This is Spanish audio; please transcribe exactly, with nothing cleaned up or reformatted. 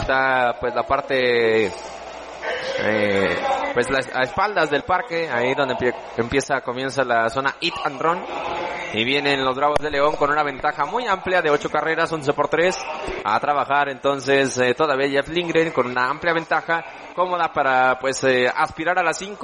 está pues la parte eh, pues las, a espaldas del parque, ahí donde empie- empieza, comienza la zona Hit and Run. Y vienen los Bravos de León con una ventaja muy amplia de ocho carreras, once por tres. A trabajar entonces eh, todavía Jeff Lindgren con una amplia ventaja cómoda para pues eh, aspirar a las cinco.